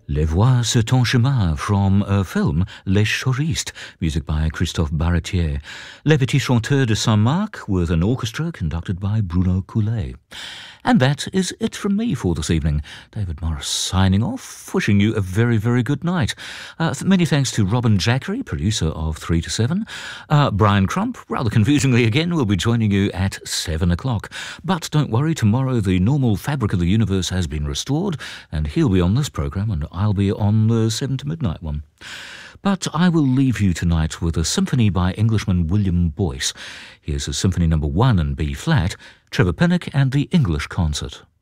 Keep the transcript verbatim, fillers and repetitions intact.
Les Voix sur ton chemin from a film Les Choristes, music by Christophe Baratier. Les Petits Chanteurs de Saint-Marc with an orchestra conducted by Bruno Coulet. And that is it from me for this evening. David Morris signing off, wishing you a very, very good night. Uh, many thanks to Robin Jackery, producer of three to seven. Uh, Brian Crump, rather confusingly again, will be joining you at seven o'clock. But don't worry, tomorrow the normal fabric of the universe has been restored, and he'll be on this programme and I'll be on the seven to midnight one. But I will leave you tonight with a symphony by Englishman William Boyce. Here's a symphony number one in B flat, Trevor Pinnock and the English Concert.